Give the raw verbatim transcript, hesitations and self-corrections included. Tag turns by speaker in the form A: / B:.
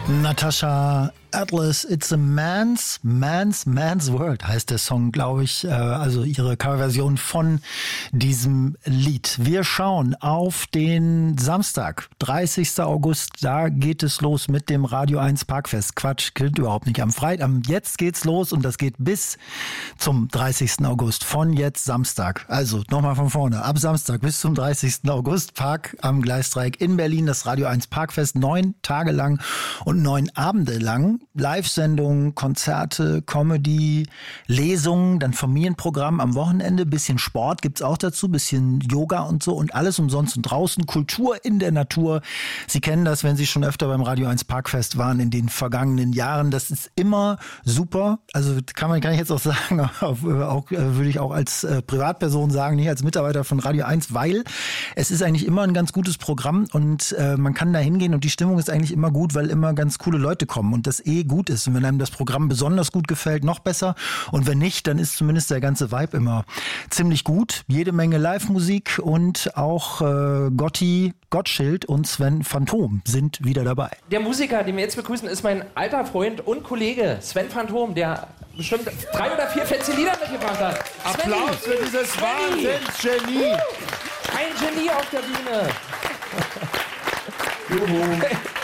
A: Natasha Atlas, It's a Man's, Man's, Man's World heißt der Song, glaube ich, also ihre Coverversion von diesem Lied. Wir schauen auf den Samstag, dreißigsten August, da geht es los mit dem Radio eins Parkfest. Quatsch, gilt überhaupt nicht. Am Freitag, jetzt geht's los und das geht bis zum dreißigsten August, von jetzt Samstag. Also nochmal von vorne, ab Samstag bis zum dreißigsten August, Park am Gleisdreieck in Berlin, das Radio eins Parkfest, neun Tage lang und neun Abende lang. Live-Sendungen, Konzerte, Comedy, Lesungen, dann Familienprogramm am Wochenende, bisschen Sport gibt's auch dazu, bisschen Yoga und so und alles umsonst und draußen, Kultur in der Natur. Sie kennen das, wenn Sie schon öfter beim Radio eins Parkfest waren in den vergangenen Jahren. Das ist immer super. Also kann man, kann ich jetzt auch sagen, auch, auch, würde ich auch als äh, Privatperson sagen, nicht als Mitarbeiter von Radio eins, weil es ist eigentlich immer ein ganz gutes Programm und äh, man kann da hingehen und die Stimmung ist eigentlich immer gut, weil immer ganz coole Leute kommen und das eh gut ist. Und wenn einem das Programm besonders gut gefällt, noch besser. Und wenn nicht, dann ist zumindest der ganze Vibe immer ziemlich gut. Jede Menge Live-Musik und auch äh, Gotti, Gottschild und Sven Phantom sind wieder dabei.
B: Der Musiker, den wir jetzt begrüßen, ist mein alter Freund und Kollege Sven Phantom, der bestimmt drei oder vier fette Lieder mitgebracht hat.
C: Applaus für dieses Wahnsinns-Genie.
B: Ein Genie auf der Bühne.
C: Juhu.